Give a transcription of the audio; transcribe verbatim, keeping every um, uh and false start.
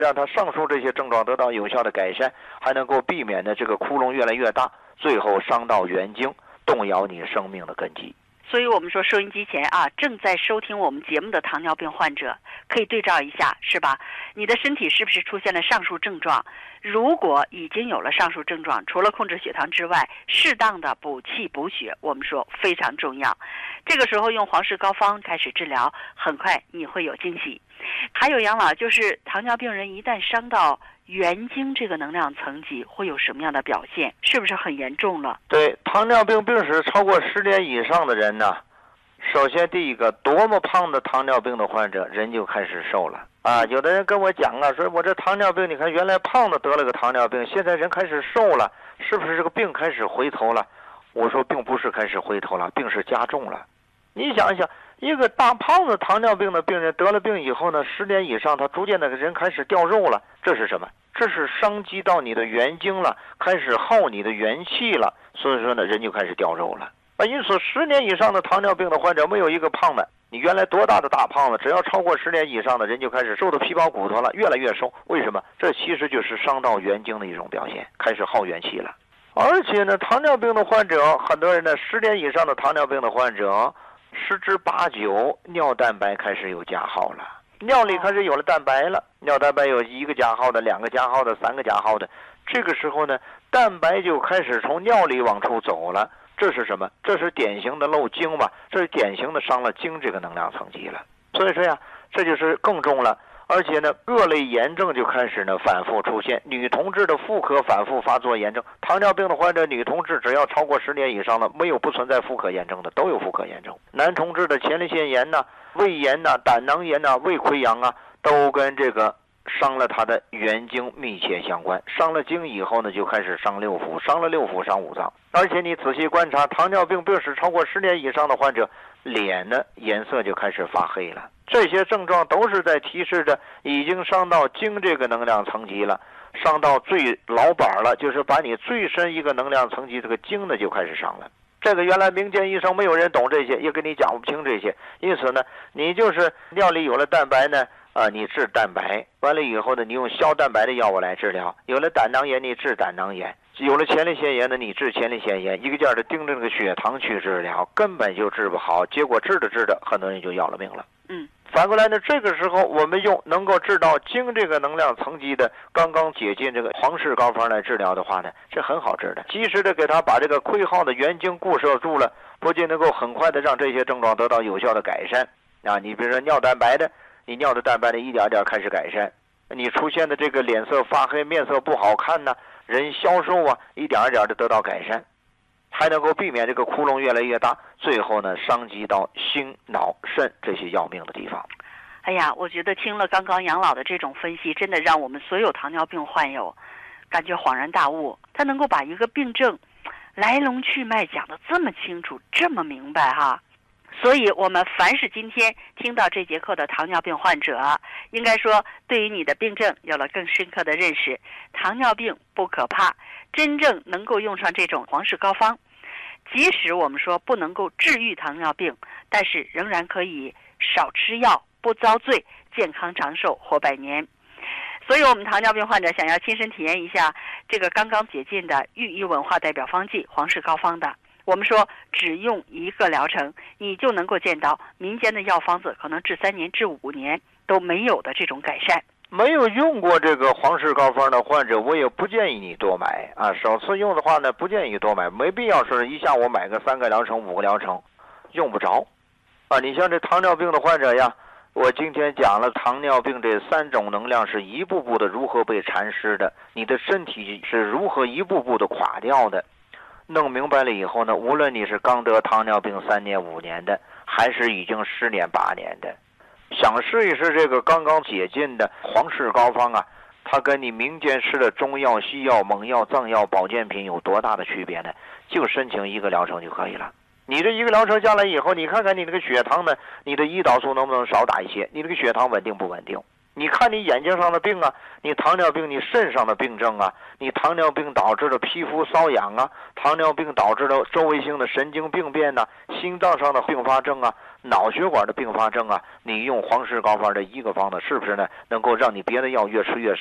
让他上述这些症状得到有效的改善，还能够避免的这个窟窿越来越大，最后伤到元精，动摇你生命的根基。 所以我们说收音机前啊，正在收听我们节目的糖尿病患者，可以对照一下，是吧？你的身体是不是出现了上述症状？如果已经有了上述症状，除了控制血糖之外，适当的补气补血，我们说非常重要。这个时候用黄氏膏方开始治疗，很快你会有惊喜。还有杨老，就是糖尿病人一旦伤到元精这个能量层级，会有什么样的表现？是不是很严重了？ 对，糖尿病病史超过十年以上的人呢，首先第一个，多么胖的糖尿病的患者，人就开始瘦了啊。有的人跟我讲啊，说我这糖尿病，你看原来胖的得了个糖尿病，现在人开始瘦了，是不是这个病开始回头了？我说并不是开始回头了，病是加重了。你想一想，一个大胖子糖尿病的病人得了病以后呢，十年以上，他逐渐的人开始掉肉了，这是什么？这是伤及到你的元精了，开始耗你的元气了，所以说呢，人就开始掉肉了啊。因此，十年以上的糖尿病的患者没有一个胖的。你原来多大的大胖子，只要超过十年以上的人就开始瘦的皮包骨头了，越来越瘦。为什么？这其实就是伤到元精的一种表现，开始耗元气了。而且呢，糖尿病的患者，很多人呢，十年以上的糖尿病的患者，十之八九尿蛋白开始有加号了，尿里开始有了蛋白了，尿蛋白有一个加号的、两个加号的、三个加号的，这个时候呢，蛋白就开始从尿里往出走了。这是什么？这是典型的漏精嘛，这是典型的伤了精这个能量层级了。所以说呀，这就是更重了。而且呢，各类炎症就开始呢反复出现，女同志的妇科反复发作炎症，糖尿病的患者女同志只要超过十年以上的，没有不存在妇科炎症的，都有妇科炎症。男同志的前列腺炎呐、胃炎呐、胆囊炎呐、胃溃疡啊，都跟这个伤了他的元精密切相关。伤了精以后呢，就开始伤六腑，伤了六腑伤五脏。而且你仔细观察，糖尿病病史超过十年以上的患者，脸呢颜色就开始发黑了。这些症状都是在提示着已经伤到精这个能量层级了，伤到最老板了，就是把你最深一个能量层级这个精呢就开始伤了。这个原来民间医生没有人懂这些，也跟你讲不清这些，因此呢，你就是尿里有了蛋白呢，啊、呃，你治蛋白，完了以后呢，你用消蛋白的药物来治疗；有了胆囊炎，你治胆囊炎；有了前列腺炎呢，你治前列腺炎，一个劲儿的盯着那个血糖去治疗，根本就治不好，结果治着治着，很多人就要了命了。 嗯。 反过来呢，这个时候我们用能够治到精这个能量层级的刚刚解禁这个黄氏膏方来治疗的话呢，这很好治的，及时的给他把这个亏耗的元精固摄住了，不仅能够很快的让这些症状得到有效的改善啊。你比如说尿蛋白的，你尿的蛋白的一点点开始改善，你出现的这个脸色发黑、面色不好看呢，人消瘦啊，一点点的得到改善，还能够避免这个窟窿越来越大，最后呢伤及到心脑肾这些要命的地方。 哎呀，我觉得听了刚刚杨老的这种分析，真的让我们所有糖尿病患友感觉恍然大悟。他能够把一个病症来龙去脉讲得这么清楚，这么明白哈。所以我们凡是今天听到这节课的糖尿病患者，应该说对于你的病症有了更深刻的认识。糖尿病不可怕，真正能够用上这种黄氏膏方，即使我们说不能够治愈糖尿病，但是仍然可以少吃药，不遭罪，健康长寿，活百年。所以我们糖尿病患者想要亲身体验一下这个刚刚解禁的寓医文化代表方剂黄氏膏方的，我们说只用一个疗程，你就能够见到民间的药方子可能治三年治五年都没有的这种改善。 没有用过这个黄氏膏方的患者，我也不建议你多买啊。首次用的话呢，不建议多买，没必要说一下我买个三个疗程、五个疗程，用不着啊。你像这糖尿病的患者呀，我今天讲了糖尿病这三种能量是一步步的如何被蚕食的，你的身体是如何一步步的垮掉的。弄明白了以后呢，无论你是刚得糖尿病三年五年的，还是已经十年八年的，想试一试这个刚刚解禁的黄氏膏方啊，它跟你民间吃的中药、西药、猛药、藏药、保健品有多大的区别呢？就申请一个疗程就可以了。你这一个疗程下来以后，你看看你这个血糖呢，你的胰岛素能不能少打一些，你这个血糖稳定不稳定你看你眼睛上的病啊，你糖尿病你肾上的病症啊，你糖尿病导致的皮肤瘙痒啊，糖尿病导致的周围性的神经病变呐、啊，心脏上的并发症啊，脑血管的并发症啊，你用黄石膏方这一个方子是不是呢，能够让你别的药越吃越少？